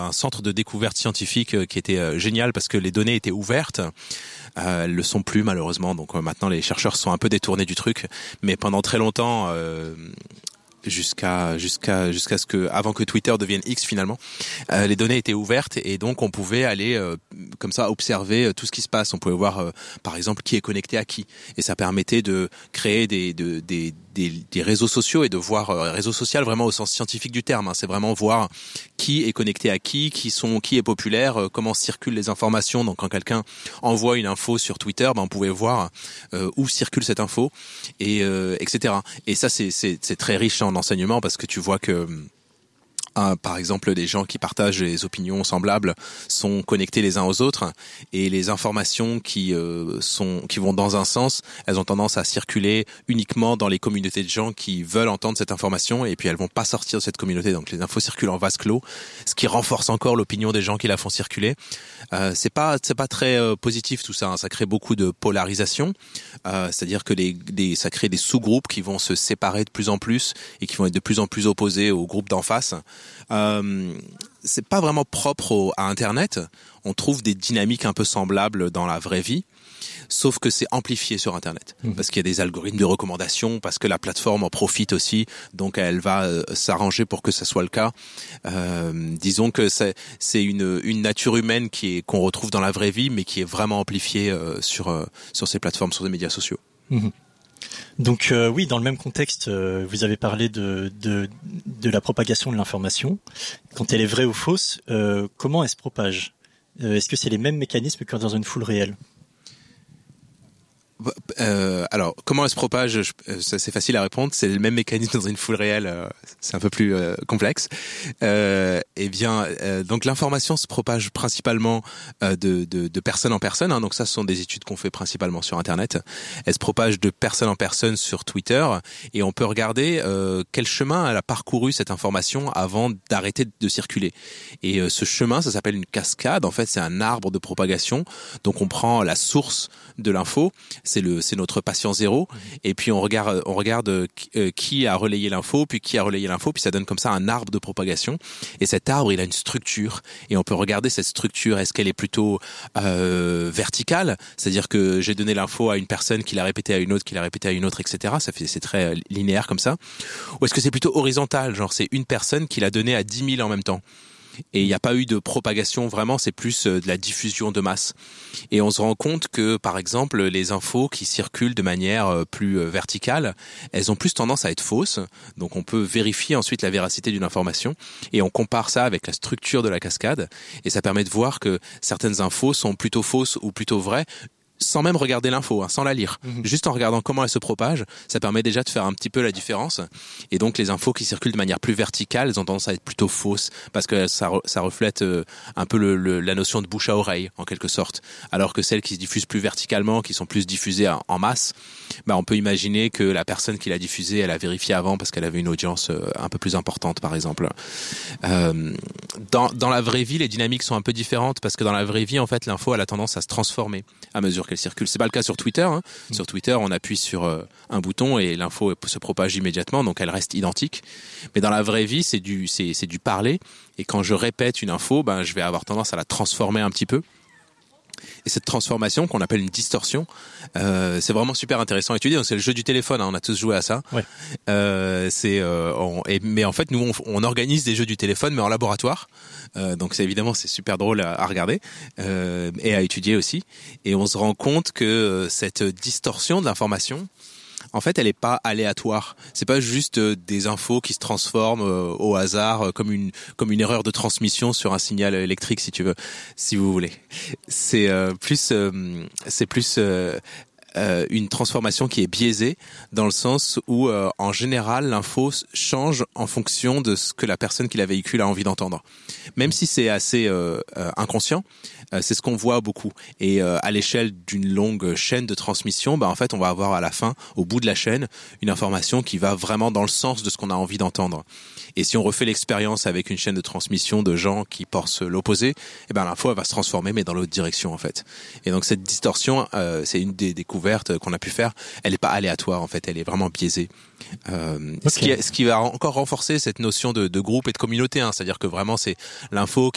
un centre de découverte scientifique qui était génial parce que les données étaient ouvertes. Elles le sont plus malheureusement, donc maintenant les chercheurs sont un peu détournés du truc. Mais pendant très longtemps, jusqu'à ce que, avant que Twitter devienne X finalement, les données étaient ouvertes et donc on pouvait aller comme ça observer tout ce qui se passe. On pouvait voir par exemple qui est connecté à qui, et ça permettait de créer des réseaux sociaux et de voir réseau social vraiment au sens scientifique du terme. C'est vraiment voir qui est connecté à qui est populaire, comment circulent les informations. Donc quand quelqu'un envoie une info sur Twitter, on pouvait voir où circule cette info et etc. Et ça c'est très riche en enseignement parce que tu vois que par exemple, des gens qui partagent des opinions semblables sont connectés les uns aux autres, et les informations qui vont dans un sens, elles ont tendance à circuler uniquement dans les communautés de gens qui veulent entendre cette information, et puis elles vont pas sortir de cette communauté. Donc les infos circulent en vase clos, ce qui renforce encore l'opinion des gens qui la font circuler. C'est pas très positif tout ça, hein. Ça crée beaucoup de polarisation, c'est-à-dire que ça crée des sous-groupes qui vont se séparer de plus en plus et qui vont être de plus en plus opposés au groupe d'en face. C'est pas vraiment propre à Internet. On trouve des dynamiques un peu semblables dans la vraie vie, sauf que c'est amplifié sur Internet, parce qu'il y a des algorithmes de recommandation, parce que la plateforme en profite aussi, donc elle va s'arranger pour que ça soit le cas. Disons que c'est une nature humaine qu'on retrouve dans la vraie vie, mais qui est vraiment amplifiée sur ces plateformes, sur les médias sociaux. Donc oui, dans le même contexte, vous avez parlé de la propagation de l'information. Quand elle est vraie ou fausse, comment elle se propage ? Est-ce que c'est les mêmes mécanismes que dans une foule réelle ? Alors, comment elle se propage, c'est facile à répondre. C'est le même mécanisme dans une foule réelle. C'est un peu plus complexe. Donc l'information se propage principalement de personne en personne. Hein, donc ça, ce sont des études qu'on fait principalement sur Internet. Elle se propage de personne en personne sur Twitter, et on peut regarder quel chemin elle a parcouru cette information avant d'arrêter de circuler. Et ce chemin, ça s'appelle une cascade. En fait, c'est un arbre de propagation. Donc on prend la source de l'info. C'est notre patient zéro, et puis on regarde qui a relayé l'info, puis qui a relayé l'info, puis ça donne comme ça un arbre de propagation. Et cet arbre, il a une structure, et on peut regarder cette structure. Est-ce qu'elle est plutôt verticale, c'est-à-dire que j'ai donné l'info à une personne qui l'a répété à une autre, qui l'a répété à une autre, etc. C'est très linéaire comme ça. Ou est-ce que c'est plutôt horizontal, genre c'est une personne qui l'a donné à 10 000 en même temps? Et il n'y a pas eu de propagation vraiment, c'est plus de la diffusion de masse. Et on se rend compte que, par exemple, les infos qui circulent de manière plus verticale, elles ont plus tendance à être fausses. Donc on peut vérifier ensuite la véracité d'une information, et on compare ça avec la structure de la cascade, et ça permet de voir que certaines infos sont plutôt fausses ou plutôt vraies, sans même regarder l'info, sans la lire. Juste en regardant comment elle se propage, ça permet déjà de faire un petit peu la différence. Et donc les infos qui circulent de manière plus verticale, elles ont tendance à être plutôt fausses, parce que ça reflète un peu la notion de bouche à oreille, en quelque sorte. Alors que celles qui se diffusent plus verticalement, qui sont plus diffusées en masse, on peut imaginer que la personne qui l'a diffusée, elle a vérifié avant parce qu'elle avait une audience un peu plus importante, par exemple. Dans la vraie vie, les dynamiques sont un peu différentes, parce que dans la vraie vie, en fait, l'info, elle a tendance à se transformer à mesure qu'elle circule. C'est pas le cas sur Twitter. Hein. Sur Twitter, on appuie sur un bouton et l'info se propage immédiatement, donc elle reste identique. Mais dans la vraie vie, c'est du parler. Et quand je répète une info, je vais avoir tendance à la transformer un petit peu. Et cette transformation, qu'on appelle une distorsion, c'est vraiment super intéressant à étudier. Donc, c'est le jeu du téléphone, hein, on a tous joué à ça. Ouais. Mais en fait, nous, on organise des jeux du téléphone, mais en laboratoire. Donc c'est super drôle à regarder et à étudier aussi. Et on se rend compte que cette distorsion de l'information, en fait, elle est pas aléatoire. C'est pas juste des infos qui se transforment au hasard comme une erreur de transmission sur un signal électrique, si vous voulez. C'est plus une transformation qui est biaisée, dans le sens où en général l'info change en fonction de ce que la personne qui la véhicule a envie d'entendre. Même si c'est assez inconscient, c'est ce qu'on voit beaucoup. Et à l'échelle d'une longue chaîne de transmission, en fait, on va avoir à la fin, au bout de la chaîne, une information qui va vraiment dans le sens de ce qu'on a envie d'entendre. Et si on refait l'expérience avec une chaîne de transmission de gens qui pensent l'opposé, l'info elle va se transformer, mais dans l'autre direction, en fait. Et donc cette distorsion, c'est une des découvertes qu'on a pu faire. Elle n'est pas aléatoire, en fait, elle est vraiment biaisée. Okay. Ce qui va encore renforcer cette notion de groupe et de communauté, hein. C'est-à-dire que vraiment c'est l'info